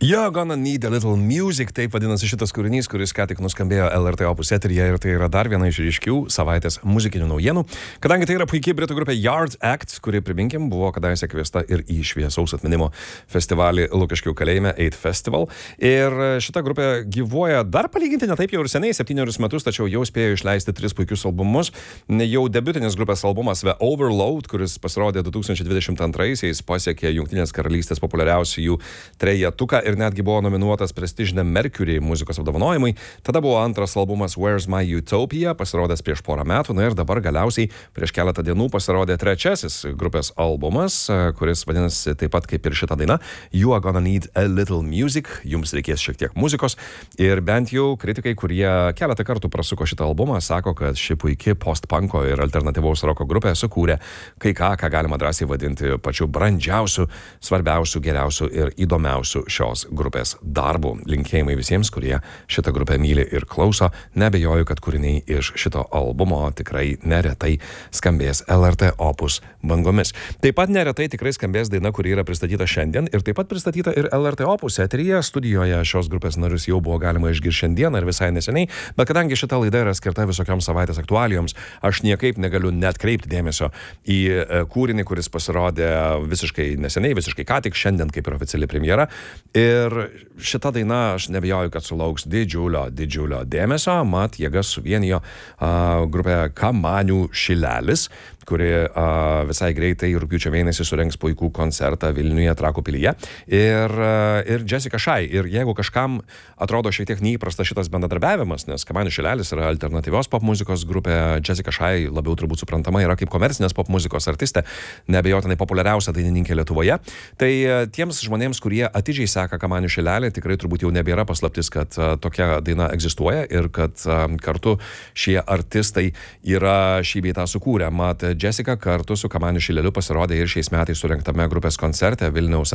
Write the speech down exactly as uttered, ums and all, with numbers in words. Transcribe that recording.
You're gonna need a little music, taip vadinasi šitas kūrinys, kuris ką tik nuskambėjo L R T Opus eteryje ir tai yra dar viena iš ryškių savaitės muzikinių naujienų, kadangi tai yra puikiai britų grupė Yard Act, kuri, priminkim, buvo kadaise kviesta ir į šviesaus atminimo festivalį Lukiškių kalėjime eight Festival. Ir šita grupė gyvuoja dar palyginti ne taip jau ir seniai, septynerius metus, tačiau jau spėjo išleisti tris puikius albumus. Jau debiutinis grupės albumas The Overload, kuris pasirodė du tūkstančiai dvidešimt antraisiais, pasiekė Jungtinės karalystės populiariausių jų trejetuką ir netgi buvo nominuotas prestižiniam Mercury muzikos apdovanojimui. Tada buvo antras albumas Where's My Utopia, pasirodęs prieš porą metų, na ir dabar galiausiai prieš keletą dienų pasirodė trečiasis grupės albumas, kuris vadinasi taip pat kaip ir šita daina You Are Gonna Need a Little Music, jums reikės šiek tiek muzikos. Ir bent jau kritikai, kurie keletą kartų prasuko šitą albumą, sako, kad ši puikiai post-punko ir alternatyvaus roko grupė sukūrė kai ką, ką galima drąsiai vadinti pačiu brandžiausiu, svarbiausiu, geriausiu ir įdomiausiu šios grupės darbų. Linkėjimai visiems, kurie šitą grupę myli ir klauso. Nebejoju, kad kūriniai iš šito albumo tikrai neretai skambės L R T Opus bangomis. Taip pat neretai tikrai skambės daina, kuri yra pristatyta šiandien ir taip pat pristatyta ir L R T Opus eteryje. Studijoje šios grupės narius jau buvo galima išgirsti šiandien ir visai neseniai, bet kadangi šita laida yra skirta visokioms savaitės aktualijoms, aš niekaip negaliu net kreipti dėmesio į kūrinį, kuris pasirodė visiškai neseniai, visiškai ką tik šiandien kaip ir oficiali premjera. Ir šita daina, aš nebijoju, kad sulauks didžiulio, didžiulio dėmesio, mat jėgas suvienijo uh, grupė Kamanių Šilelis, kuri uh, visai greitai rugpjūčio mėnesį surengs puikų koncertą Vilniuje Trakų pilyje. Ir, uh, ir Jessica Shy. Ir jeigu kažkam atrodo šiek tiek neįprasta šitas bendradarbiavimas, nes Kamanių Šilelis yra alternatyvios popmuzikos grupė, Jessica Shy labiau turbūt suprantama yra kaip komercinės popmuzikos artistė, neabejotinai populiariausia dainininkė Lietuvoje. Tai uh, tiems žmonėms, kurie atidžiai seka Kamanių Šilelį, tikrai turbūt jau nebėra paslaptis, kad uh, tokia daina egzistuoja ir kad uh, kartu šie artistai yra šį bei tą sukūrę. Mat, Jessica kartu su Kamanių Šileliu pasirodė ir šiais metais surengtame grupės koncerte Vilniaus